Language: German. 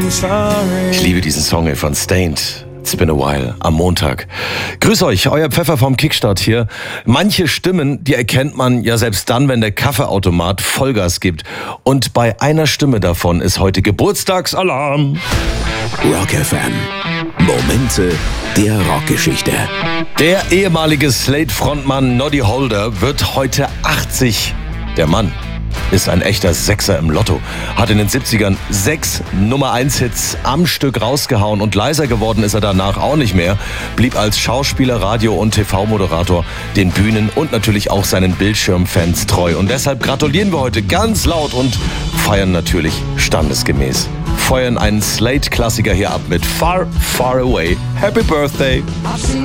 Ich liebe diesen Song von Stained. It's been a while, am Montag. Grüß euch, euer Pfeffer vom Kickstart hier. Manche Stimmen, die erkennt man ja selbst dann, wenn der Kaffeeautomat Vollgas gibt. Und bei einer Stimme davon ist heute Geburtstagsalarm. Rock FM. Momente der Rockgeschichte. Der ehemalige Slade-Frontmann Noddy Holder wird heute 80. Der Mann ist ein echter Sechser im Lotto. Hat in den 70ern 6 Nummer-1-Hits am Stück rausgehauen und leiser geworden ist er danach auch nicht mehr. Blieb als Schauspieler, Radio- und TV-Moderator den Bühnen und natürlich auch seinen Bildschirmfans treu. Und deshalb gratulieren wir heute ganz laut und feiern natürlich standesgemäß. Feuern einen Slade-Klassiker hier ab mit Far, Far Away. Happy Birthday!